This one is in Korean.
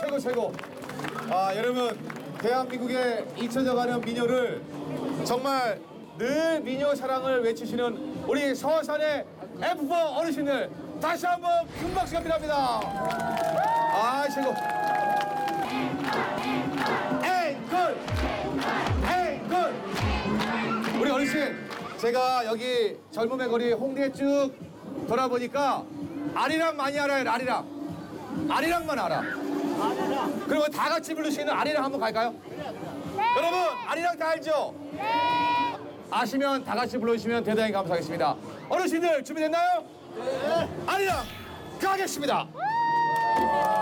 최고 최고. 여러분 대한민국에 잊혀져가는 민요를 정말 늘 민요 사랑을 외치시는 우리 서산의 F4 어르신들 다시 한번 큰 박수가 필요합니다. 최고. 앵콜 앵콜. 우리 어르신, 제가 여기 젊음의 거리 홍대에 쭉 돌아보니까 아리랑 많이 알아요. 아리랑만 알아. 그리고 다 같이 부를 수 있는 아리랑 한번 갈까요? 여러분 아리랑 다 알죠? 아시면 다 같이 불러주시면 대단히 감사하겠습니다. 어르신들 준비됐나요? 아리랑 가겠습니다.